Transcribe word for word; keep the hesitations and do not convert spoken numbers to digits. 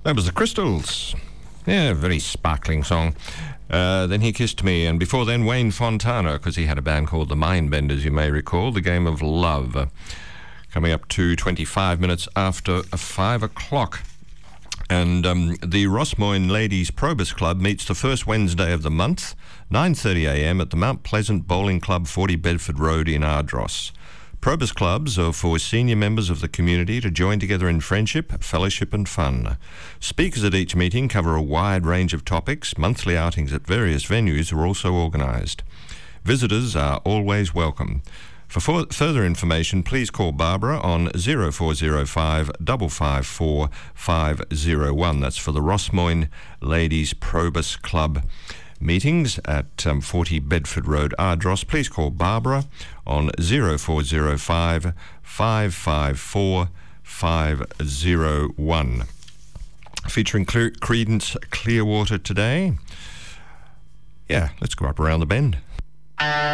That was the Crystals. Yeah, very sparkling song. Uh, then He Kissed Me, and before then Wayne Fontana, because he had a band called the Mindbenders, you may recall, The Game of Love. Uh, coming up to twenty-five minutes after five o'clock. And um, the Rossmoyne Ladies Probus Club meets the first Wednesday of the month, nine thirty a m at the Mount Pleasant Bowling Club, forty Bedford Road in Ardross. Probus clubs are for senior members of the community to join together in friendship, fellowship and fun. Speakers at each meeting cover a wide range of topics. Monthly outings at various venues are also organised. Visitors are always welcome. For for further information, please call Barbara on zero four zero five, five five four, five zero one. That's for the Rossmoyne Ladies Probus Club meetings at um, forty Bedford Road, Ardross. Please call Barbara on zero four zero five, five five four, five zero one. Featuring Cle- Creedence Clearwater today. Yeah, let's go up around the bend.